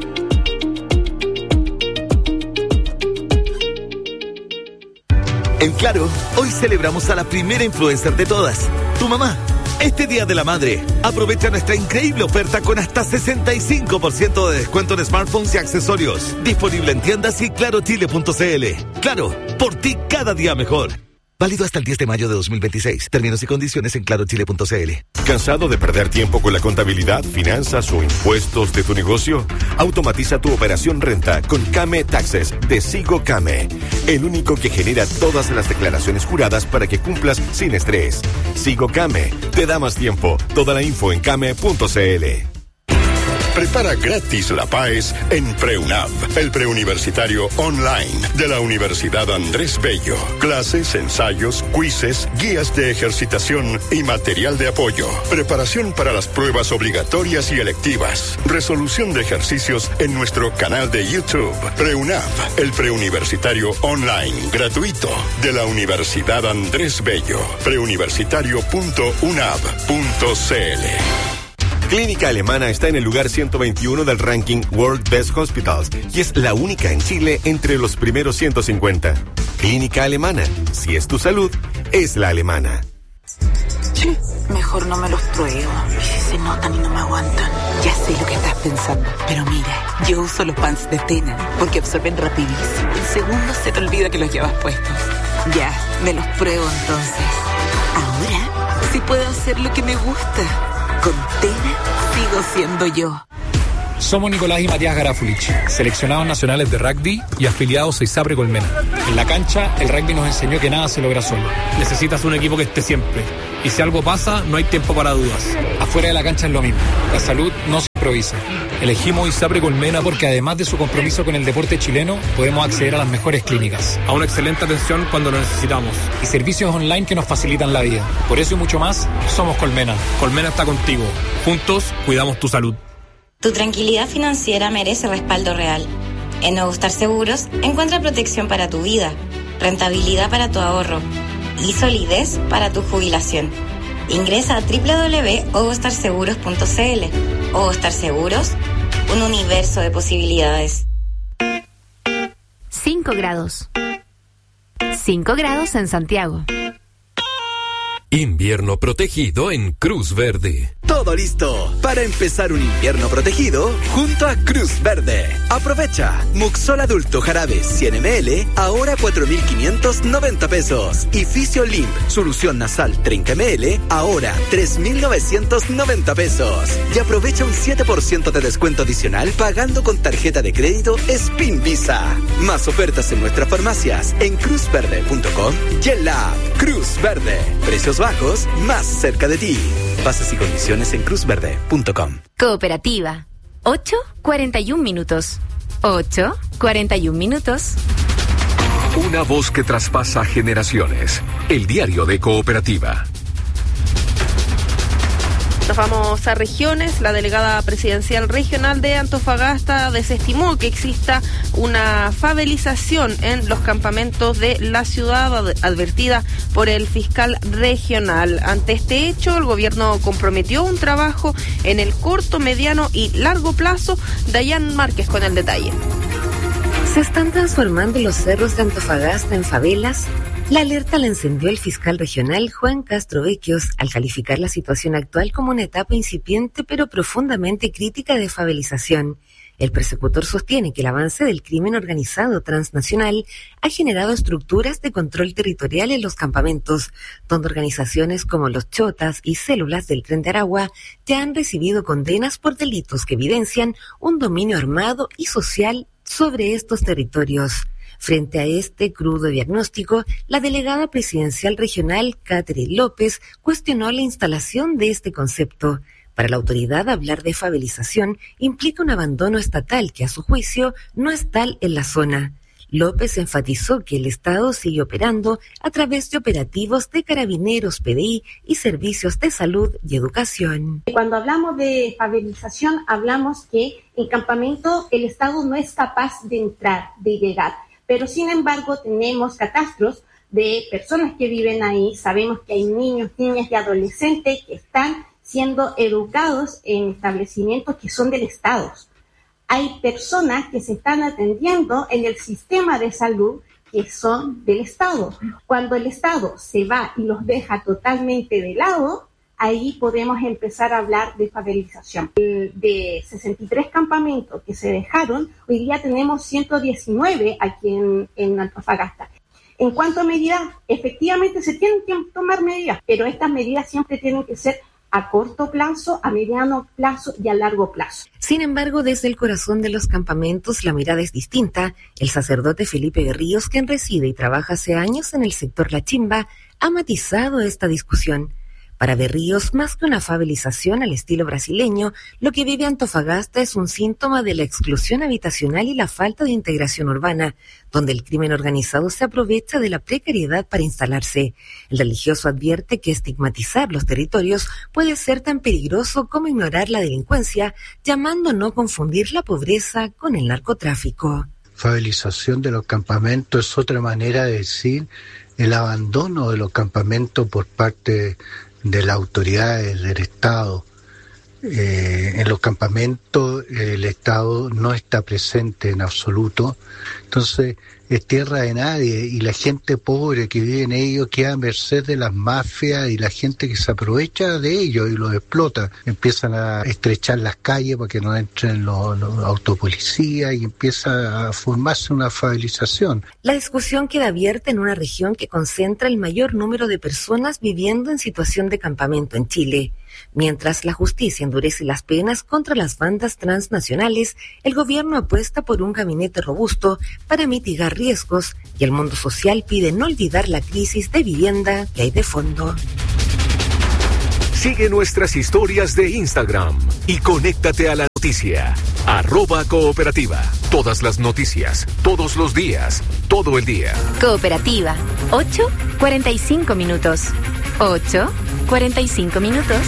En Claro, hoy celebramos a la primera influencer de todas, tu mamá. Este Día de la Madre, aprovecha nuestra increíble oferta con hasta 65% de descuento en smartphones y accesorios. Disponible en tiendas y clarochile.cl. Claro, por ti cada día mejor. Válido hasta el 10 de mayo de 2026. Términos y condiciones en clarochile.cl. ¿Cansado de perder tiempo con la contabilidad, finanzas o impuestos de tu negocio? Automatiza tu operación renta con Came Taxes de SigoCame. El único que genera todas las declaraciones juradas para que cumplas sin estrés. SigoCame te da más tiempo. Toda la info en came.cl. Prepara gratis la PAES en PreUNAV, el preuniversitario online de la Universidad Andrés Bello. Clases, ensayos, quizzes, guías de ejercitación y material de apoyo. Preparación para las pruebas obligatorias y electivas. Resolución de ejercicios en nuestro canal de YouTube. PreUNAV, el preuniversitario online gratuito de la Universidad Andrés Bello. preuniversitario.unab.cl. Clínica Alemana está en el lugar 121 del ranking World Best Hospitals y es la única en Chile entre los primeros 150. Clínica Alemana, si es tu salud, es la alemana. Mejor no me los pruebo. Si se notan y no me aguantan. Ya sé lo que estás pensando. Pero mira, yo uso los pants de Tena porque absorben rapidísimo. En segundos se te olvida que los llevas puestos. Ya, me los pruebo entonces. Ahora sí puedo hacer lo que me gusta. Con Tena sigo siendo yo. Somos Nicolás y Matías Garafulich, seleccionados nacionales de rugby y afiliados a ISAPRE Colmena. En la cancha, el rugby nos enseñó que nada se logra solo. Necesitas un equipo que esté siempre. Y si algo pasa, no hay tiempo para dudas. Afuera de la cancha es lo mismo. La salud no se improvisa. Elegimos ISAPRE Colmena porque además de su compromiso con el deporte chileno, podemos acceder a las mejores clínicas, a una excelente atención cuando lo necesitamos y servicios online que nos facilitan la vida. Por eso y mucho más, somos Colmena. Colmena está contigo. Juntos, cuidamos tu salud. Tu tranquilidad financiera merece respaldo real. En Nuevo Star Seguros encuentra protección para tu vida, rentabilidad para tu ahorro y solidez para tu jubilación. Ingresa a www.ovostarseguros.cl. Ovo Star Seguros, un universo de posibilidades. 5 grados. 5 grados en Santiago. Invierno protegido en Cruz Verde. Todo listo para empezar un invierno protegido junto a Cruz Verde. Aprovecha Muxol adulto jarabe 100 ml, ahora 4.590 pesos. Y Fisiolink solución nasal 30 ml, ahora 3.990 pesos. Y aprovecha un 7% de descuento adicional pagando con tarjeta de crédito Spin Visa. Más ofertas en nuestras farmacias en cruzverde.com y en la app Cruz Verde. Precios bajos más cerca de ti. Bases y condiciones en cruzverde.com. Cooperativa. 8:41 minutos. 8:41 minutos. Una voz que traspasa generaciones. El diario de Cooperativa. Nos vamos a regiones. La delegada presidencial regional de Antofagasta desestimó que exista una favelización en los campamentos de la ciudad, advertida por el fiscal regional. Ante este hecho, el gobierno comprometió un trabajo en el corto, mediano y largo plazo. Dayan Márquez con el detalle. ¿Se están transformando los cerros de Antofagasta en favelas? La alerta la encendió el fiscal regional Juan Castro Vecchios al calificar la situación actual como una etapa incipiente pero profundamente crítica de favelización. El persecutor sostiene que el avance del crimen organizado transnacional ha generado estructuras de control territorial en los campamentos, donde organizaciones como los Chotas y células del Tren de Aragua ya han recibido condenas por delitos que evidencian un dominio armado y social sobre estos territorios. Frente a este crudo diagnóstico, la delegada presidencial regional, Catherine López, cuestionó la instalación de este concepto. Para la autoridad, hablar de favelización implica un abandono estatal que, a su juicio, no es tal en la zona. López enfatizó que el Estado sigue operando a través de operativos de carabineros, PDI y servicios de salud y educación. Cuando hablamos de favelización, hablamos que en campamento el Estado no es capaz de entrar, de llegar. Pero sin embargo tenemos catastros de personas que viven ahí, sabemos que hay niños, niñas y adolescentes que están siendo educados en establecimientos que son del Estado. Hay personas que se están atendiendo en el sistema de salud que son del Estado. Cuando el Estado se va y los deja totalmente de lado, ahí podemos empezar a hablar de favelización. De 63 campamentos que se dejaron, hoy día tenemos 119 aquí en Antofagasta. En cuanto a medidas, efectivamente se tienen que tomar medidas, pero estas medidas siempre tienen que ser a corto plazo, a mediano plazo y a largo plazo. Sin embargo, desde el corazón de los campamentos la mirada es distinta. El sacerdote Felipe Berríos, quien reside y trabaja hace años en el sector La Chimba, ha matizado esta discusión. Para Berríos, más que una favelización al estilo brasileño, lo que vive Antofagasta es un síntoma de la exclusión habitacional y la falta de integración urbana, donde el crimen organizado se aprovecha de la precariedad para instalarse. El religioso advierte que estigmatizar los territorios puede ser tan peligroso como ignorar la delincuencia, llamando a no confundir la pobreza con el narcotráfico. Favelización de los campamentos es otra manera de decir el abandono de los campamentos por parte de las autoridades del Estado. en los campamentos el Estado no está presente en absoluto, entonces es tierra de nadie y la gente pobre que vive en ellos queda a merced de las mafias y la gente que se aprovecha de ellos y los explota. Empiezan a estrechar las calles para que no entren los autopolicías y empieza a formarse una favelización. La discusión queda abierta en una región que concentra el mayor número de personas viviendo en situación de campamento en Chile. Mientras la justicia endurece las penas contra las bandas transnacionales, el gobierno apuesta por un gabinete robusto para mitigar riesgos y el mundo social pide no olvidar la crisis de vivienda que hay de fondo. Sigue nuestras historias de Instagram y conéctate a la noticia. @cooperativa. Todas las noticias, todos los días, todo el día. Cooperativa. 8:45 minutos. 8:45 minutos.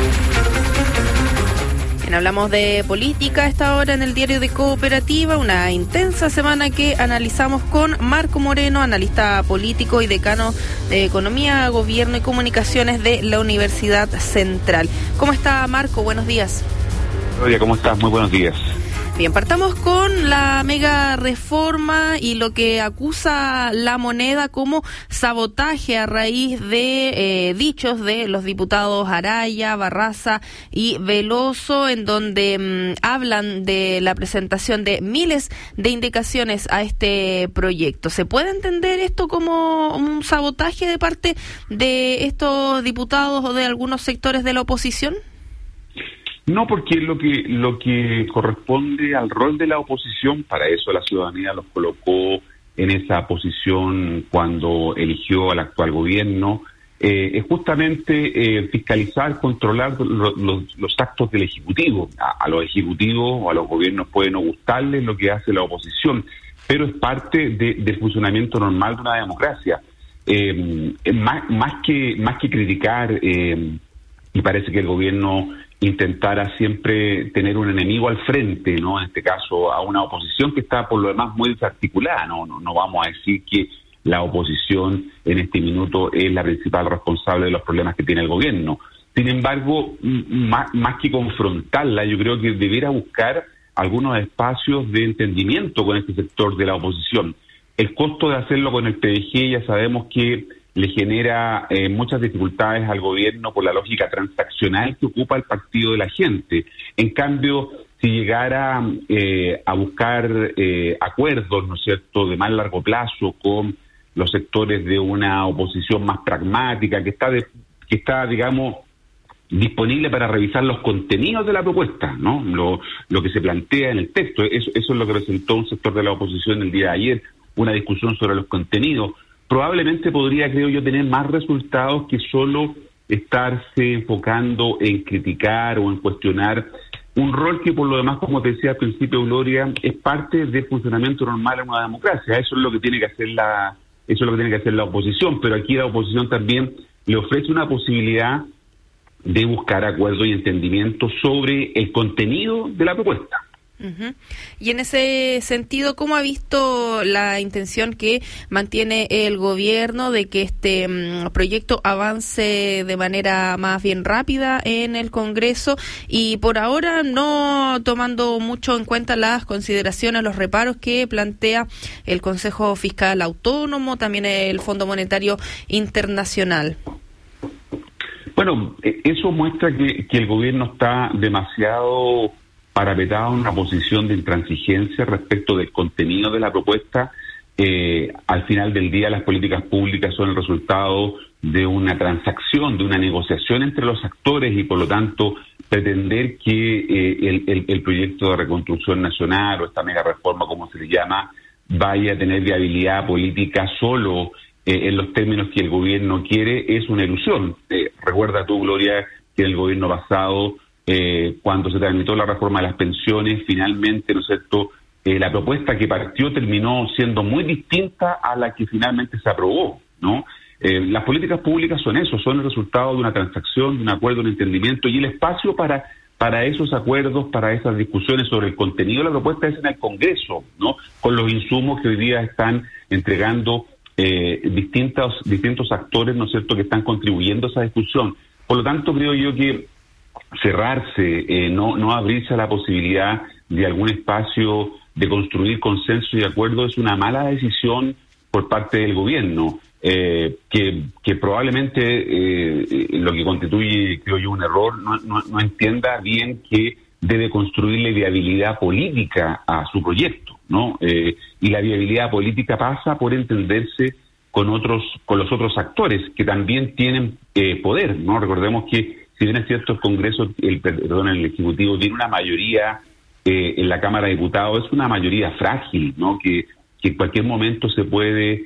Bien, hablamos de política a esta hora en el diario de Cooperativa, una intensa semana que analizamos con Marco Moreno, analista político y decano de Economía, Gobierno y Comunicaciones de la Universidad Central. ¿Cómo está, Marco? Buenos días. Gloria, ¿cómo estás? Muy buenos días. Bien, partamos con la mega reforma y lo que acusa La Moneda como sabotaje a raíz de dichos de los diputados Araya, Barraza y Veloso, en donde hablan de la presentación de miles de indicaciones a este proyecto. ¿Se puede entender esto como un sabotaje de parte de estos diputados o de algunos sectores de la oposición? No, porque lo que corresponde al rol de la oposición, para eso la ciudadanía los colocó en esa posición cuando eligió al actual gobierno, es justamente fiscalizar, controlar los actos del Ejecutivo. A los ejecutivos o a los gobiernos puede no gustarles lo que hace la oposición, pero es parte del funcionamiento normal de una democracia. Más que criticar, y parece que el gobierno intentara siempre tener un enemigo al frente, ¿no? En este caso a una oposición que está por lo demás muy desarticulada. No vamos a decir que la oposición en este minuto es la principal responsable de los problemas que tiene el gobierno. Sin embargo, más que confrontarla, yo creo que debiera buscar algunos espacios de entendimiento con este sector de la oposición. El costo de hacerlo con el PDG ya sabemos que le genera muchas dificultades al gobierno por la lógica transaccional que ocupa el partido de la gente. En cambio, si llegara a buscar acuerdos, ¿no es cierto?, de más largo plazo con los sectores de una oposición más pragmática, que está, digamos, disponible para revisar los contenidos de la propuesta, ¿no? Lo que se plantea en el texto. Eso es lo que presentó un sector de la oposición el día de ayer, una discusión sobre los contenidos. Probablemente podría, creo yo, tener más resultados que solo estarse enfocando en criticar o en cuestionar un rol que, por lo demás, como te decía al principio, Gloria, es parte del funcionamiento normal en una democracia. Eso es lo que tiene que hacer la oposición, pero aquí la oposición también le ofrece una posibilidad de buscar acuerdo y entendimiento sobre el contenido de la propuesta. Uh-huh. Y en ese sentido, ¿cómo ha visto la intención que mantiene el gobierno de que este proyecto avance de manera más bien rápida en el Congreso y por ahora no tomando mucho en cuenta las consideraciones, los reparos que plantea el Consejo Fiscal Autónomo, también el Fondo Monetario Internacional? Bueno, eso muestra que el gobierno está demasiado parapetado en una posición de intransigencia respecto del contenido de la propuesta. Al final del día, las políticas públicas son el resultado de una transacción, de una negociación entre los actores y, por lo tanto, pretender que el proyecto de reconstrucción nacional o esta mega reforma, como se le llama, vaya a tener viabilidad política solo en los términos que el gobierno quiere, es una ilusión. Recuerda tú, Gloria, que el gobierno pasado, cuando se tramitó la reforma de las pensiones, finalmente, ¿no es cierto?, la propuesta que partió terminó siendo muy distinta a la que finalmente se aprobó, ¿no? Las políticas públicas son eso, son el resultado de una transacción, de un acuerdo, un entendimiento, y el espacio para esos acuerdos, para esas discusiones sobre el contenido de la propuesta es en el Congreso, ¿no?, con los insumos que hoy día están entregando distintos actores, ¿no es cierto?, que están contribuyendo a esa discusión. Por lo tanto, creo yo que cerrarse, no abrirse a la posibilidad de algún espacio de construir consenso y acuerdo es una mala decisión por parte del gobierno, que probablemente lo que constituye, creo yo, un error, no entienda bien que debe construirle viabilidad política a su proyecto, ¿no? Y la viabilidad política pasa por entenderse con los otros actores que también tienen poder, ¿no? Recordemos que, si bien es cierto, el Congreso, el Ejecutivo tiene una mayoría en la Cámara de Diputados, es una mayoría frágil, ¿no? Que en cualquier momento se puede,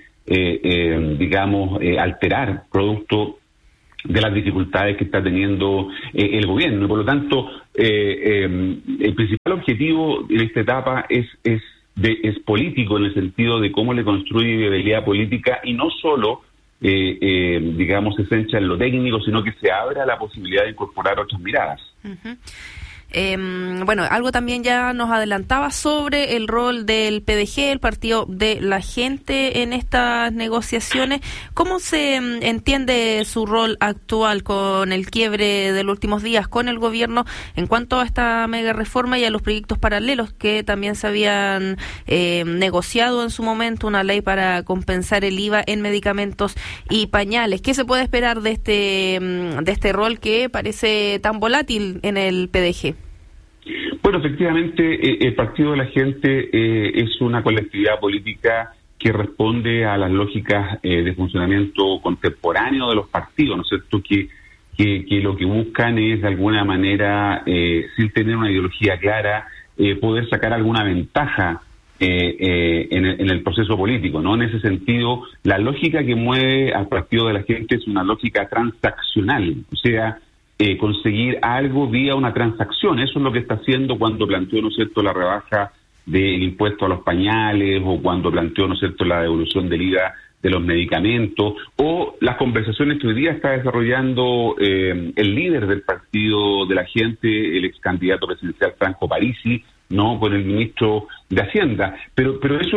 alterar producto de las dificultades que está teniendo el gobierno. Y por lo tanto, el principal objetivo en esta etapa es político, en el sentido de cómo le construye viabilidad política, y no solo, se centra en lo técnico, sino que se abre a la posibilidad de incorporar otras miradas. Uh-huh. Algo también ya nos adelantaba sobre el rol del PDG, el Partido de la Gente, en estas negociaciones. ¿Cómo se entiende su rol actual con el quiebre de los últimos días con el gobierno en cuanto a esta mega reforma y a los proyectos paralelos que también se habían negociado en su momento, una ley para compensar el IVA en medicamentos y pañales? ¿Qué se puede esperar de este rol que parece tan volátil en el PDG? Bueno, efectivamente, el Partido de la Gente es una colectividad política que responde a las lógicas de funcionamiento contemporáneo de los partidos, ¿no es cierto? Que lo que buscan es, de alguna manera, sin tener una ideología clara, poder sacar alguna ventaja en el proceso político, ¿no? En ese sentido, la lógica que mueve al Partido de la Gente es una lógica transaccional, o sea, conseguir algo vía una transacción. Eso es lo que está haciendo cuando planteó, ¿no es cierto?, la rebaja del impuesto a los pañales, o cuando planteó, ¿no es cierto?, la devolución del IVA de los medicamentos, o las conversaciones que hoy día está desarrollando el líder del Partido de la Gente, el ex candidato presidencial Franco Parisi, ¿no?, con el ministro de Hacienda. Pero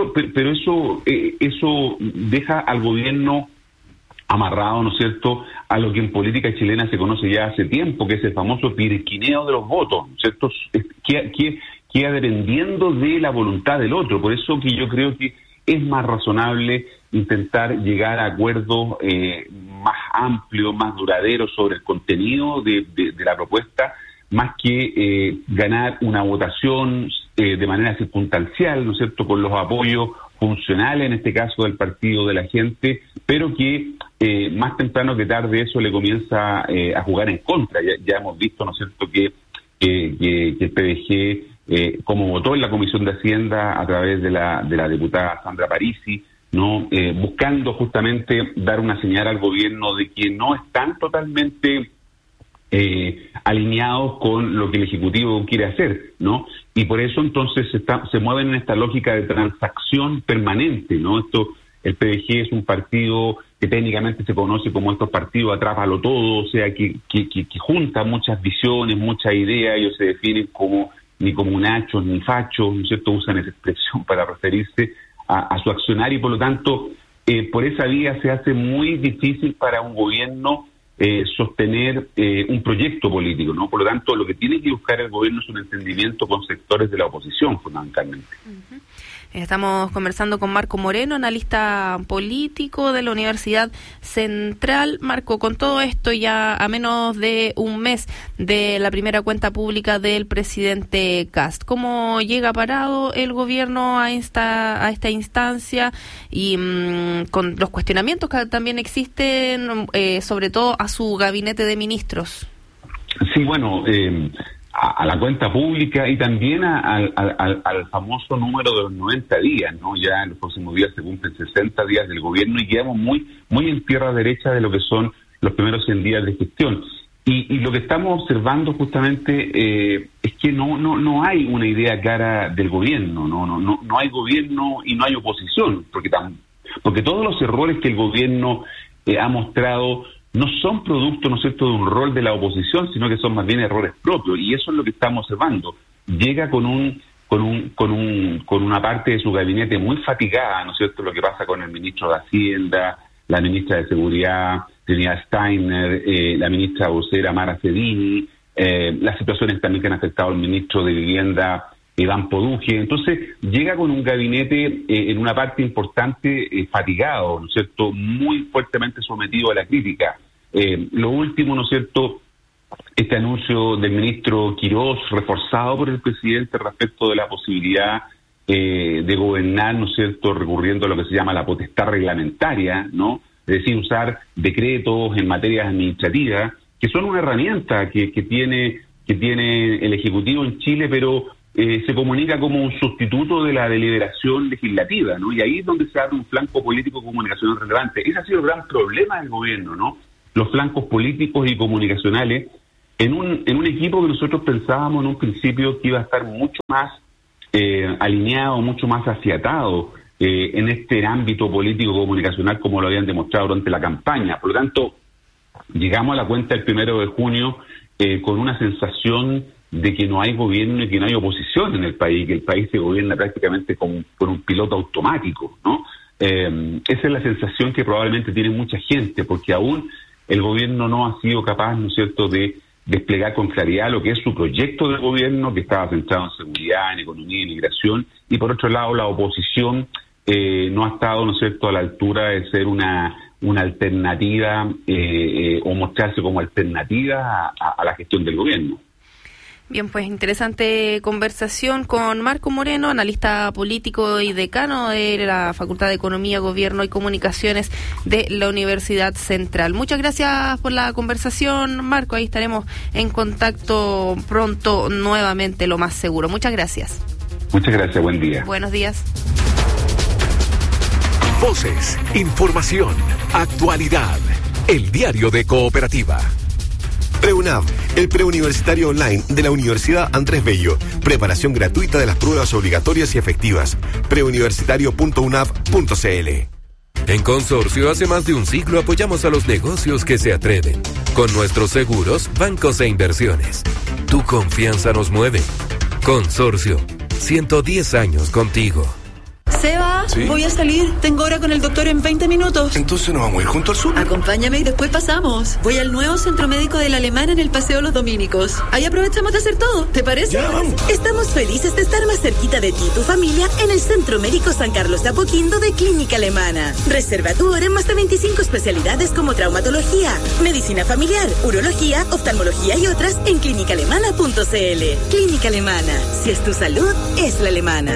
eso deja al gobierno amarrado, ¿no es cierto?, a lo que en política chilena se conoce ya hace tiempo, que es el famoso pirquineo de los votos, ¿no es cierto?, que queda dependiendo de la voluntad del otro. Por eso que yo creo que es más razonable intentar llegar a acuerdos más amplios, más duraderos sobre el contenido de la propuesta, más que ganar una votación de manera circunstancial, ¿no es cierto?, con los apoyos funcionales, en este caso del Partido de la Gente, pero que más temprano que tarde eso le comienza a jugar en contra. Ya hemos visto, ¿no es cierto?, que el PDG, como votó en la Comisión de Hacienda a través de la diputada Sandra Parisi, ¿no?, buscando justamente dar una señal al gobierno de que no están totalmente alineados con lo que el Ejecutivo quiere hacer, ¿no? Y por eso entonces se mueven en esta lógica de transacción permanente, ¿no? El PDG es un partido que técnicamente se conoce como estos partidos atrápalo todo, o sea, que junta muchas visiones, muchas ideas. Ellos se definen como ni comunachos ni fachos, ¿no es cierto?, usan esa expresión para referirse a su accionar, y por lo tanto, por esa vía se hace muy difícil para un gobierno sostener un proyecto político, ¿no? Por lo tanto, lo que tiene que buscar el gobierno es un entendimiento con sectores de la oposición, fundamentalmente. Uh-huh. Estamos conversando con Marco Moreno, analista político de la Universidad Central. Marco, con todo esto, ya a menos de un mes de la primera cuenta pública del presidente Kast, ¿cómo llega parado el gobierno a esta instancia y con los cuestionamientos que también existen, sobre todo a su gabinete de ministros? Sí, bueno, a la cuenta pública y también al famoso número de los 90 días, ¿no? Ya en los próximos días se cumplen 60 días del gobierno y quedamos muy en tierra derecha de lo que son los primeros 100 días de gestión. Y lo que estamos observando justamente es que no hay una idea clara del gobierno, no hay gobierno y no hay oposición, porque todos los errores que el gobierno ha mostrado no son producto, ¿no es cierto?, de un rol de la oposición, sino que son más bien errores propios, y eso es lo que estamos observando. Llega con una parte de su gabinete muy fatigada, ¿no es cierto?, lo que pasa con el ministro de Hacienda, la ministra de Seguridad, Trinidad Steiner, la ministra vocera Mara Cedini, las situaciones también que han afectado al ministro de Vivienda, Iván Poduje. Entonces llega con un gabinete en una parte importante fatigado, ¿no es cierto?, muy fuertemente sometido a la crítica. Lo último, ¿no es cierto?, este anuncio del ministro Quirós, reforzado por el presidente respecto de la posibilidad de gobernar, ¿no es cierto?, recurriendo a lo que se llama la potestad reglamentaria, ¿no?, es decir, usar decretos en materias administrativas, que son una herramienta que tiene el Ejecutivo en Chile, pero se comunica como un sustituto de la deliberación legislativa, ¿no? Y ahí es donde se abre un flanco político comunicacional relevante. Ese ha sido el gran problema del gobierno, ¿no? Los flancos políticos y comunicacionales en un equipo que nosotros pensábamos en un principio que iba a estar mucho más alineado, mucho más afiatado en este ámbito político comunicacional, como lo habían demostrado durante la campaña. Por lo tanto, llegamos a la cuenta del 1 de junio con una sensación de que no hay gobierno y que no hay oposición en el país, que el país se gobierna prácticamente con un piloto automático, ¿no? Esa es la sensación que probablemente tiene mucha gente, porque aún el gobierno no ha sido capaz, ¿no es cierto?, de desplegar con claridad lo que es su proyecto de gobierno, que estaba centrado en seguridad, en economía y migración, y por otro lado la oposición no ha estado, ¿no es cierto?, a la altura de ser una alternativa o mostrarse como alternativa a la gestión del gobierno. Bien, pues interesante conversación con Marco Moreno, analista político y decano de la Facultad de Economía, Gobierno y Comunicaciones de la Universidad Central. Muchas gracias por la conversación, Marco. Ahí estaremos en contacto pronto nuevamente, lo más seguro. Muchas gracias. Muchas gracias, buen día. Buenos días. Voces, información, actualidad. El diario de Cooperativa. PREUNAV, el preuniversitario online de la Universidad Andrés Bello. Preparación gratuita de las pruebas obligatorias y efectivas. preuniversitario.unav.cl. En Consorcio, hace más de un siglo apoyamos a los negocios que se atreven. Con nuestros seguros, bancos e inversiones. Tu confianza nos mueve. Consorcio, 110 años contigo. Seba, ¿sí? Voy a salir. Tengo hora con el doctor en 20 minutos. Entonces nos vamos a ir junto al sur. Acompáñame y después pasamos. Voy al nuevo centro médico de la Alemana en el Paseo Los Dominicos. Ahí aprovechamos de hacer todo. ¿Te parece? Ya, vamos. Estamos felices de estar más cerquita de ti y tu familia en el Centro Médico San Carlos de Apoquindo de Clínica Alemana. Reserva tu hora en más de 25 especialidades como traumatología, medicina familiar, urología, oftalmología y otras en clínicaalemana.cl. Clínica Alemana. Si es tu salud, es la alemana.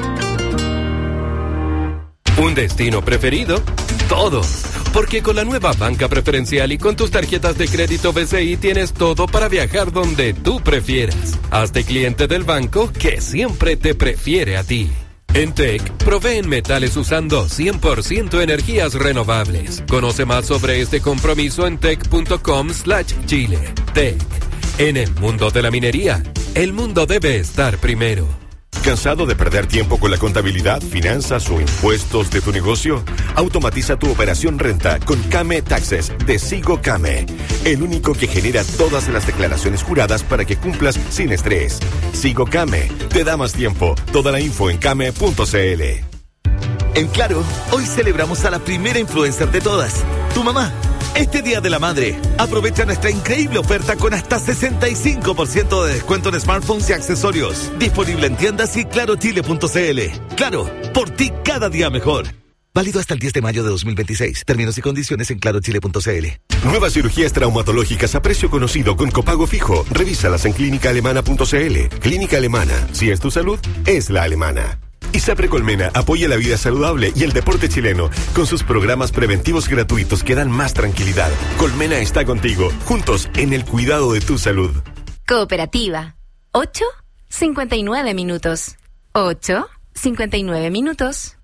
¿Un destino preferido? Todos. Porque con la nueva banca preferencial y con tus tarjetas de crédito BCI tienes todo para viajar donde tú prefieras. Hazte cliente del banco que siempre te prefiere a ti. En TEC, proveen metales usando 100% energías renovables. Conoce más sobre este compromiso en tec.com/Chile. TEC. En el mundo de la minería, el mundo debe estar primero. ¿Cansado de perder tiempo con la contabilidad, finanzas o impuestos de tu negocio? Automatiza tu operación renta con Came Taxes de Sigo Came, el único que genera todas las declaraciones juradas para que cumplas sin estrés. Sigo Came te da más tiempo. Toda la info en came.cl. En Claro, hoy celebramos a la primera influencer de todas, tu mamá. Este Día de la Madre, aprovecha nuestra increíble oferta con hasta 65% de descuento en smartphones y accesorios. Disponible en tiendas y clarochile.cl. Claro, por ti cada día mejor. Válido hasta el 10 de mayo de 2026. Términos y condiciones en clarochile.cl. Nuevas cirugías traumatológicas a precio conocido con copago fijo. Revísalas en clínicaalemana.cl. Clínica Alemana. Si es tu salud, es la alemana. ISAPRE Colmena apoya la vida saludable y el deporte chileno con sus programas preventivos gratuitos que dan más tranquilidad. Colmena está contigo, juntos en el cuidado de tu salud. Cooperativa. 8:59 minutos. 8:59 minutos.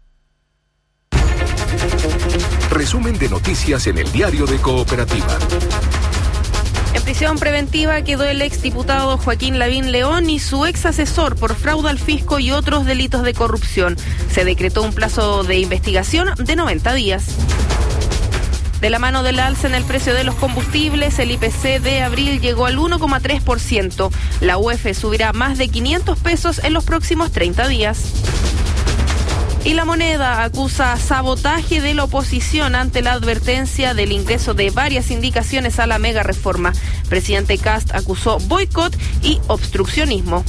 Resumen de noticias en el diario de Cooperativa. En prisión preventiva quedó el exdiputado Joaquín Lavín León y su ex asesor por fraude al fisco y otros delitos de corrupción. Se decretó un plazo de investigación de 90 días. De la mano del alza en el precio de los combustibles, el IPC de abril llegó al 1,3%. La UEF subirá más de 500 pesos en los próximos 30 días. Y La Moneda acusa sabotaje de la oposición ante la advertencia del ingreso de varias indicaciones a la mega reforma. Presidente Kast acusó boicot y obstruccionismo.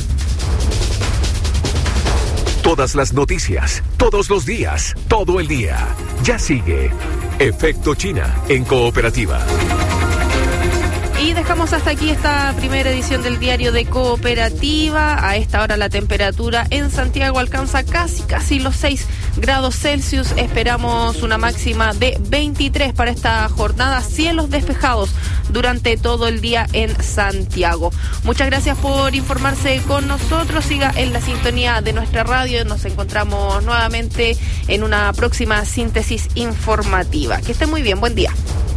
Todas las noticias, todos los días, todo el día. Ya sigue Efecto China en Cooperativa. Y dejamos hasta aquí esta primera edición del diario de Cooperativa. A esta hora la temperatura en Santiago alcanza casi los 6 grados Celsius. Esperamos una máxima de 23 para esta jornada. Cielos despejados durante todo el día en Santiago. Muchas gracias por informarse con nosotros. Siga en la sintonía de nuestra radio. Nos encontramos nuevamente en una próxima síntesis informativa. Que esté muy bien. Buen día.